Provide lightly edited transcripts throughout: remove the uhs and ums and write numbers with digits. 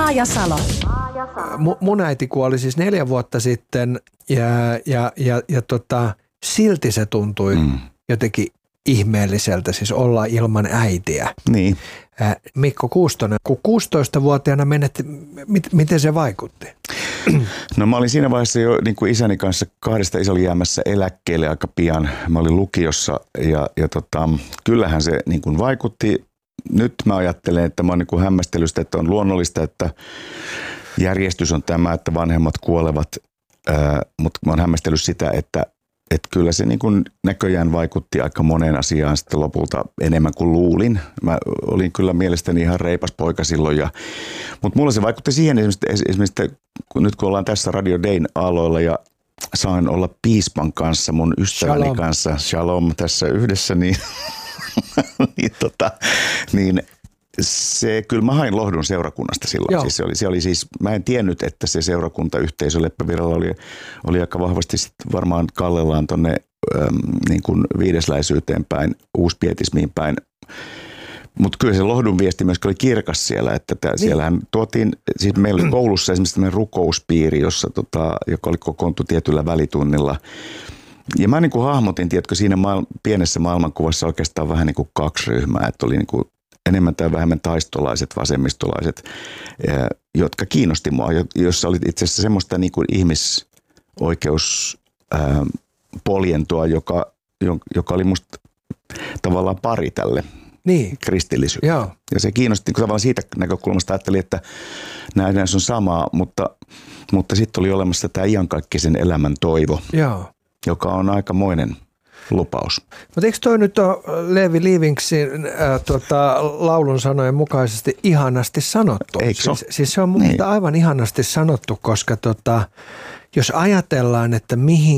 Maajasalo. Mun äiti kuoli siis 4 vuotta sitten ja silti se tuntui jotenkin ihmeelliseltä siis olla ilman äitiä. Niin. Mikko Kuustonen, kun 16-vuotiaana menet, miten se vaikutti? No mä olin siinä vaiheessa jo niin kuin isäni kanssa 2 isä oli jäämässä eläkkeelle aika pian. Mä olin lukiossa ja kyllähän se niin kuin vaikutti. Nyt mä ajattelen, että mä oon niin kuin hämmästellyt, että on luonnollista, että järjestys on tämä, että vanhemmat kuolevat, mutta mä oon hämmästellyt sitä, että kyllä se niin kuin näköjään vaikutti aika moneen asiaan sitten lopulta enemmän kuin luulin. Mä olin kyllä mielestäni ihan reipas poika silloin, mutta mulla se vaikutti siihen esimerkiksi nyt kun ollaan tässä Radio Dayn aloilla ja saan olla piispan kanssa, mun ystäväni Shalom. Kanssa, Shalom tässä yhdessä, niin se, kyllä mä hain lohdun seurakunnasta silloin. Siis se oli siis, mä en tiennyt, että se seurakuntayhteisö Leppävirralla oli aika vahvasti varmaan kallellaan tonne niin kuin viidesläisyyteen päin, uuspietismiin päin. Mutta kyllä se lohdun viesti myös oli kirkas siellä, että siellähän tuotiin, siis meillä oli koulussa esimerkiksi tämmöinen rukouspiiri, joka oli kokoontu tietyllä välitunnilla. Ja mä niin kuin hahmotin, tiedätkö, siinä pienessä maailmankuvassa oikeastaan vähän niin kuin 2 ryhmää, että oli niin kuin enemmän tai vähemmän taistolaiset, vasemmistolaiset, jotka kiinnosti mua, jossa oli itse asiassa semmoista niin kuin ihmisoikeuspoljentoa, joka oli musta tavallaan pari tälle kristillisyydelle. Joo. Ja se kiinnosti tavallaan siitä näkökulmasta, ajattelin, että näissä on samaa, mutta sitten oli olemassa tämä iankaikkisen elämän toivo, joka on aikamoinen lupaus. Mutta eikö toi nyt ole Levi Livingsin laulun sanojen mukaisesti ihanasti sanottu? Eikö se ole? Siis se on mun mielestä aivan ihanasti sanottu, koska jos ajatellaan, että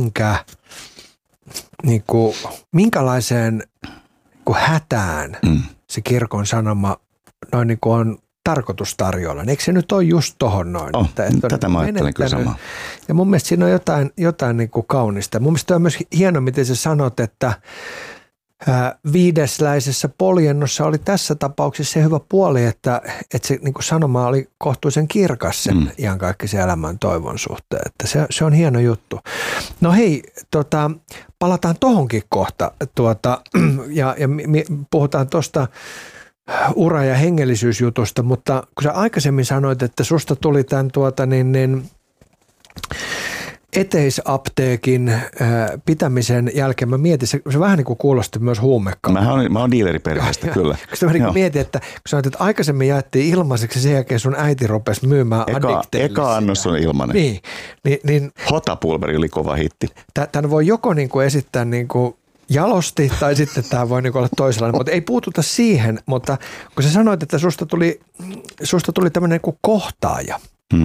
minkälaiseen hätään se kirkon sanoma noin niin kuin on tarkoitus tarjolla. Eikö se nyt ole just tohon noin? Tätä mä ajattelen kyllä samaa. Ja mun mielestä siinä on jotain niin kuin kaunista. Mun mielestä on myös hieno, miten sä sanot, että viidesläisessä poljennossa oli tässä tapauksessa se hyvä puoli, että se niin kuin sanoma oli kohtuullisen kirkas sen iankaikkisen elämän toivon suhteen. Että se on hieno juttu. No hei, palataan tohonkin kohta ja puhutaan tuosta ura- ja hengellisyysjutusta, mutta kun sä aikaisemmin sanoit, että susta tuli tämän eteisapteekin pitämisen jälkeen, mä mietin, se vähän niin kuin kuulosti myös huumekauppaa. Mä oon dealeriperheestä, kyllä. Kun mä mietin, että kun sanoit, että aikaisemmin jaettiin ilmaiseksi, sen jälkeen sun äiti rupesi myymään addikteellisia. Eka annos on ilmainen. Niin, Hotapulveri oli kova hitti. Tämän voi joko niin kuin esittää niin kuin jalosti tai sitten tämä voi niin olla toisenlainen, mutta ei puututa siihen, mutta kun sä sanoit, että susta tuli tämmöinen kuin kohtaaja,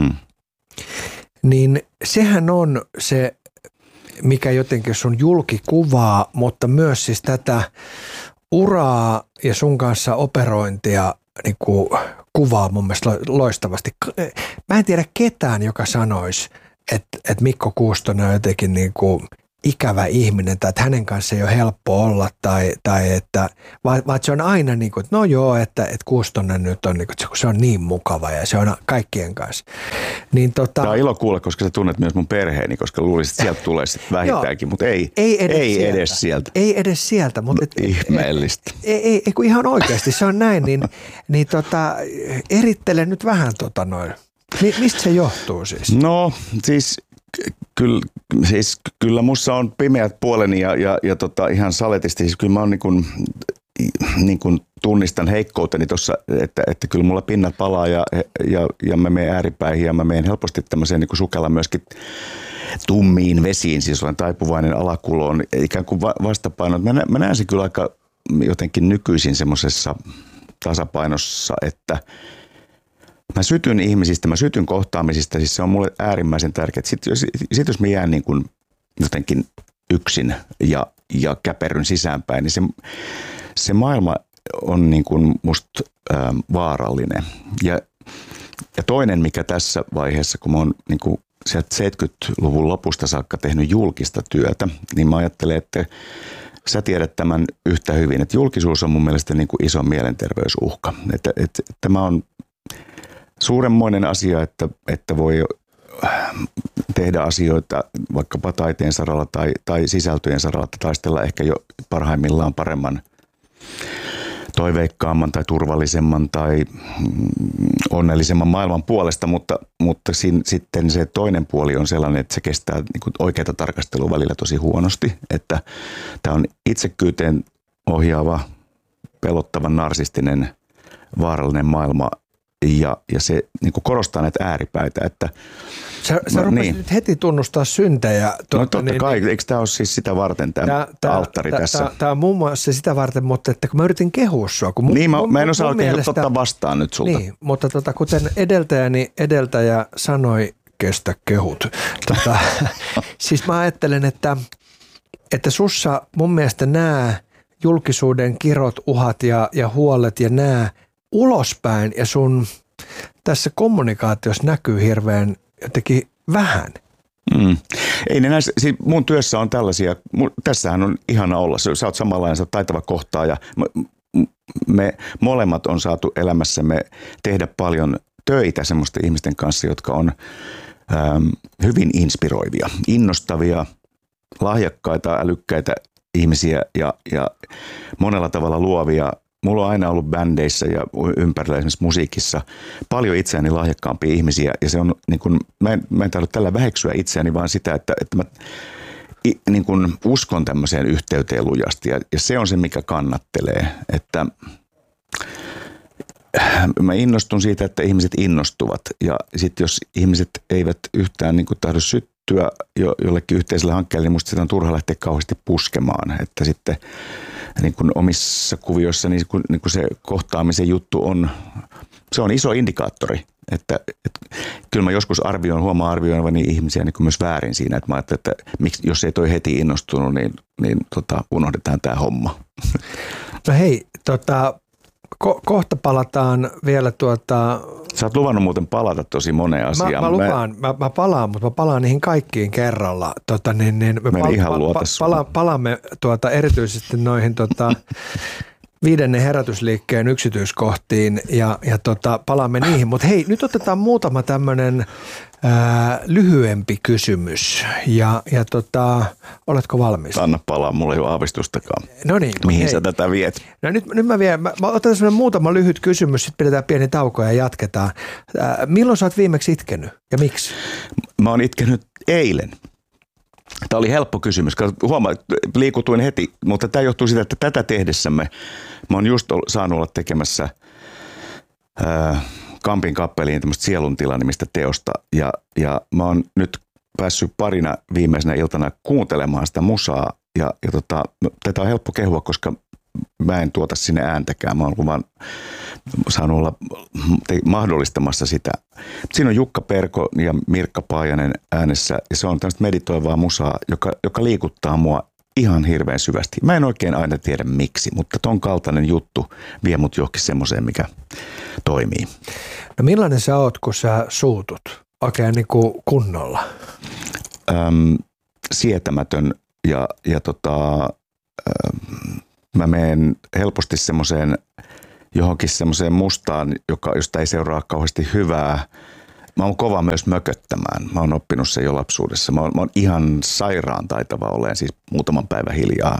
niin sehän on se, mikä jotenkin sun julkikuvaa, mutta myös siis tätä uraa ja sun kanssa operointia niin kuin kuvaa mun mielestä loistavasti. Mä en tiedä ketään, joka sanoisi, että Mikko Kuustonen on jotenkin niin kuin ikävä ihminen tai että hänen kanssa ei ole helppo olla tai että vaan se on aina niin kuin, että no joo, että Kuustonen nyt on niin kuin, se on niin mukava ja se on kaikkien kanssa. Niin Tämä on ilo kuulla, koska sä tunnet myös mun perheeni, koska luulisit, että sieltä tulee sitten vähintäänkin, mutta ei edes sieltä. Ei edes sieltä, mutta ihmeellistä. Ei kun ihan oikeasti se on näin, niin erittele nyt vähän noin. Mistä se johtuu siis? No siis kyllä musta on pimeät puoleni ja ihan saletisti. Siis kyllä mä oon niin kuin tunnistan heikkouteni tuossa, että kyllä mulla pinnat palaa ja mä menen ääripäihin ja mä menen helposti tämmöiseen niin kuin sukella myöskin tummiin vesiin. Siis olen taipuvainen alakuloon ikään kuin vastapaino. Mä näen se kyllä aika jotenkin nykyisin semmoisessa tasapainossa, että mä sytyn ihmisistä, mä sytyn kohtaamisista, siis se on mulle äärimmäisen tärkeää. Sitten jos mä jään niin kuin jotenkin yksin ja käperryn sisäänpäin, niin se maailma on niin kuin musta vaarallinen. Ja toinen, mikä tässä vaiheessa, kun mä oon niin kuin 70-luvun lopusta saakka tehnyt julkista työtä, niin mä ajattelen, että sä tiedät tämän yhtä hyvin, että julkisuus on mun mielestä niin kuin iso mielenterveysuhka. Että tämä on suuremmoinen asia, että voi tehdä asioita vaikkapa taiteen saralla tai sisältöjen saralla, taistella ehkä jo parhaimmillaan paremman, toiveikkaamman tai turvallisemman tai onnellisemman maailman puolesta, mutta sitten se toinen puoli on sellainen, että se kestää niin kuin oikeata tarkastelua välillä tosi huonosti, että tämä on itsekkyyteen ohjaava, pelottavan narsistinen, vaarallinen maailma ja se niin kuin korostaa näitä ääripäitä, että Sä rupesit nyt heti tunnustaa syntejä. No totta kai, eikö tämä ole siis sitä varten tämä alttari tässä? Tämä on muun muassa sitä varten, mutta että kun mä yritin kehua sua. Mä en osaa oikein ottaa vastaan nyt sulta. Niin, mutta kuten edeltäjä sanoi, kestä kehut. Siis mä ajattelen, että sussa mun mielestä nämä julkisuuden kirot, uhat ja huolet ja nämä ulospäin ja sun tässä kommunikaatiossa näkyy hirveän jotenkin vähän. Ei ne näissä, siis mun työssä on tällaisia, tässähän on ihana olla, sä oot samanlainen, sä oot taitava kohtaaja. Me molemmat on saatu elämässämme tehdä paljon töitä semmoisten ihmisten kanssa, jotka on hyvin inspiroivia, innostavia, lahjakkaita, älykkäitä ihmisiä ja monella tavalla luovia. Mulla on aina ollut bändeissä ja ympärillä esimerkiksi musiikissa paljon itseäni lahjakkaampia ihmisiä ja se on niin kuin, mä en tarvitse tällä väheksyä itseäni vaan sitä, että mä niin kuin uskon tämmöiseen yhteyteen lujasti ja se on se, mikä kannattelee, että mä innostun siitä, että ihmiset innostuvat ja sitten jos ihmiset eivät yhtään niin kuin tahdo syttyä jollekin yhteiselle hankkeelle, niin musta sitä on turha lähteä kauheasti puskemaan, että sitten niin kuin omissa kuvioissa niin kuin se kohtaamisen juttu on, se on iso indikaattori, että kyllä mä joskus huomaan arvioivani ihmisiä niin kuin myös väärin siinä, että mä ajattelen, että jos ei toi heti innostunut, niin unohdetaan tämä homma. No hei, kohta palataan vielä Sä oot luvannut muuten palata tosi moneen asiaan. Mä lupaan, mä palaan, mutta mä palaan niihin kaikkiin kerralla. Palaamme erityisesti noihin 5. herätysliikkeen yksityiskohtiin ja palaamme niihin. Mutta hei, nyt otetaan muutama tämmöinen lyhyempi kysymys ja oletko valmis? Anna palaa, mulla ei ole aavistustakaan. No niin. Mihin sä tätä viet? No nyt mä otan semmoinen muutama lyhyt kysymys, sitten pidetään pieni tauko ja jatketaan. Milloin sä oot viimeksi itkenyt ja miksi? Mä oon itkenyt eilen. Tämä oli helppo kysymys. Huomaa, liikutuin heti, mutta tämä johtuu siitä, että tätä tehdessämme mä oon just saanut olla tekemässä Kampin kappeliin tämmöistä Sieluntilanimistä teosta ja mä oon nyt päässyt parina viimeisenä iltana kuuntelemaan sitä musaa ja tätä on helppo kehua, koska mä en tuota sinne ääntäkään. Mä oon vaan saanut olla mahdollistamassa sitä. Siinä on Jukka Perko ja Mirkka Paajanen äänessä ja se on tämmöistä meditoivaa musaa, joka liikuttaa mua ihan hirveän syvästi. Mä en oikein aina tiedä miksi, mutta ton kaltainen juttu vie mut johonkin semmoiseen, mikä toimii. No millainen sä oot, kun sä suutut oikein niin kuin kunnolla? Sietämätön ja mä menen helposti semmoiseen johonkin semmoiseen mustaan, josta ei seuraa kauheasti hyvää. Mä oon kova myös mököttämään. Mä oon oppinut sen jo lapsuudessa. Mä oon ihan sairaan taitava olen siis muutaman päivän hiljaa.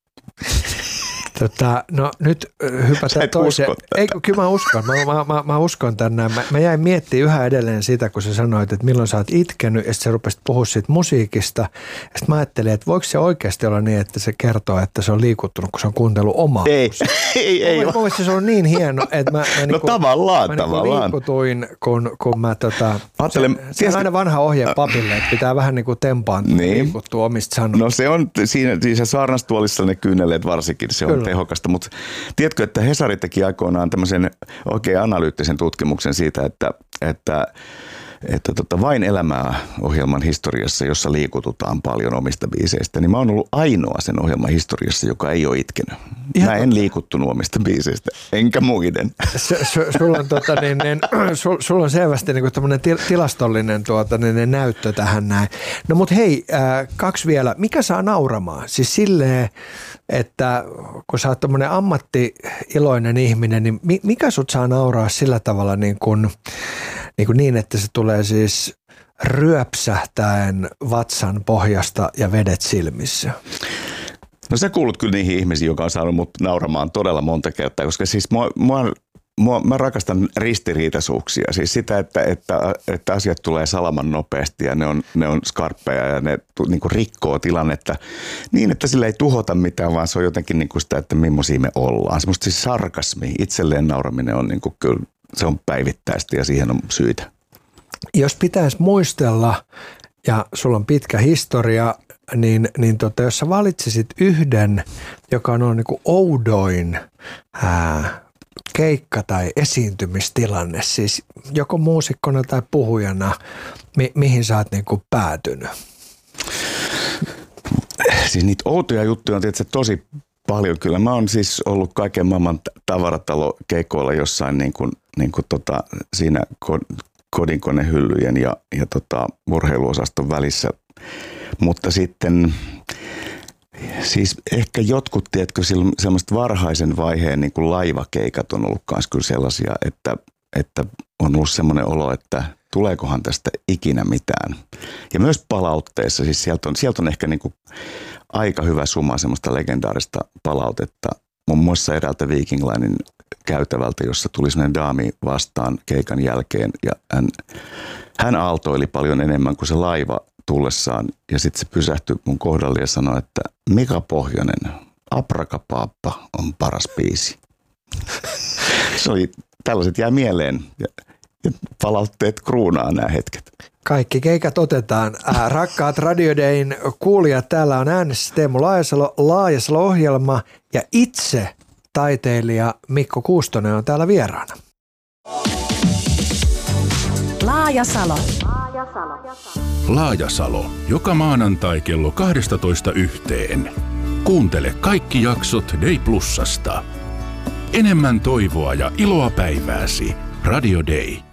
No nyt hypätään toiseen. Ei, kyllä mä uskon. Mä uskon tänään. Mä jäin miettimään yhä edelleen sitä, kun sä sanoit, että milloin sä oot itkenyt ja sitten sä rupesit puhua siitä musiikista. Ja sitten mä ajattelin, että voiko se oikeasti olla niin, että se kertoo, että se on liikuttunut, kun se on kuunnellut omaa musiikkia. Ei. Mielestäni se on niin hieno, että mä tavallaan. liikutuin, kun mä se on aina vanha ohje papille, että pitää vähän niin kuin tempaan liikuttua omista sanoista. No se on siinä saarnastuolissa ne kyyneleet varsinkin, se on kyllä tehokasta, mutta tiedätkö, että Hesari teki aikoinaan tämmöisen oikein analyyttisen tutkimuksen siitä, että Vain elämää -ohjelman historiassa, jossa liikututaan paljon omista biiseistä, niin mä oon ollut ainoa sen ohjelman historiassa, joka ei ole itkenyt. Mä en liikuttunut omista biiseistä, enkä muiden. Sulla on selvästi niin tämmöinen tilastollinen näyttö tähän näin. No mut hei, 2 vielä. Mikä saa nauramaan? Siis silleen, että kun sä oot tämmöinen ammatti-iloinen ihminen, niin mikä sut saa nauraa sillä tavalla niin kuin niin, että se tulee siis ryöpsähtäen vatsan pohjasta ja vedet silmissä? No sä kuulut kyllä niihin ihmisiin, joka on saanut mut nauramaan todella monta kertaa, koska siis mä rakastan ristiriitaisuuksia, siis sitä, että asiat tulee salaman nopeasti ja ne on skarppeja ja ne niin kuin rikkoo tilannetta niin, että sillä ei tuhota mitään, vaan se on jotenkin niin kuin sitä, että millaisia me ollaan. Semmoista siis sarkasmi, itselleen nauraminen on niin kuin kyllä, se on päivittäistä ja siihen on syitä. Jos pitäisi muistella, ja sulla on pitkä historia, niin jos sä valitsisit yhden, joka on niin kuin oudoin keikka- tai esiintymistilanne, siis joko muusikkona tai puhujana, mihin sä oot niin kuin päätynyt? Siis niitä outoja juttuja on tietysti tosi paljon kyllä. Mä oon siis ollut kaiken maailman tavaratalokeikoilla jossain niin kuin siinä kodinkonehyllyjen ja urheiluosaston välissä, mutta sitten siis ehkä jotkut, tiedätkö, semmoiset varhaisen vaiheen niin kuin laivakeikat on ollut myös kyllä sellaisia, että on ollut semmoinen olo, että tuleekohan tästä ikinä mitään. Ja myös palautteessa, siis sieltä on ehkä niin kuin aika hyvä suma semmoista legendaarista palautetta. Muun muassa eräältä Viking Linen käytävältä, jossa tuli semmoinen daami vastaan keikan jälkeen ja hän aaltoili paljon enemmän kuin se laiva tullessaan ja sitten se pysähtyi mun kohdalle ja sanoi, että Mika Pohjonen, Aprakapappa on paras biisi. Se oli, tällaiset jää mieleen ja palautteet kruunaa nämä hetket. Kaikki keikat otetaan. Rakkaat Radio Dayn kuulijat, täällä on äänessä Teemu Laajasalo-ohjelma ja itse taiteilija Mikko Kuustonen on täällä vieraana. Laajasalo. Laajasalo. Joka maanantai kello 12:00. Kuuntele kaikki jaksot Day Plusasta. Enemmän toivoa ja iloa päivääsi. Radio Day.